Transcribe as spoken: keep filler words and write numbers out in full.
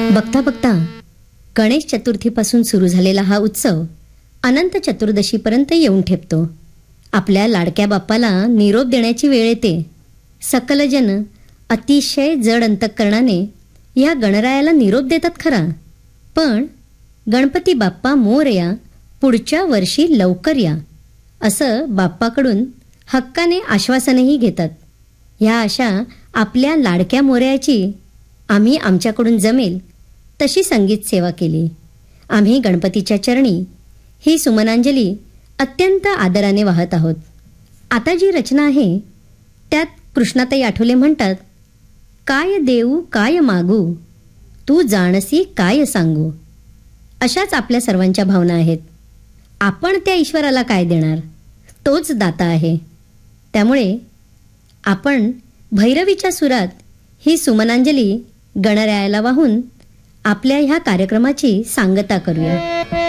बघता बघता गणेश चतुर्थीपासून सुरू झालेला हा उत्सव अनंत चतुर्दशीपर्यंत येऊन ठेपतो. आपल्या लाडक्या बाप्पाला निरोप देण्याची वेळ येते. सकलजन अतिशय जड अंतःकरणाने या गणरायाला निरोप देतात खरा, पण गणपती बाप्पा मोरया, पुढच्या वर्षी लवकर या, असं बाप्पाकडून हक्काने आश्वासनही घेतात. ह्या अशा आपल्या लाडक्या मोरयाची आम्ही आमच्याकडून जमेल तशी संगीत सेवा केली. आम्ही गणपतीच्या चरणी ही सुमनांजली अत्यंत आदराने वाहत आहोत. आता जी रचना आहे त्यात कृष्णाताई आठवले म्हणतात, काय देऊ काय मागू, तू जाणसी काय सांगू. अशाच आपल्या सर्वांच्या भावना आहेत. आपण त्या ईश्वराला काय देणार, तोच दाता आहे. त्यामुळे आपण भैरवीच्या सुरात ही सुमनांजली गणरायाला वाहून आपल्या ह्या कार्यक्रमाची सांगता करूया.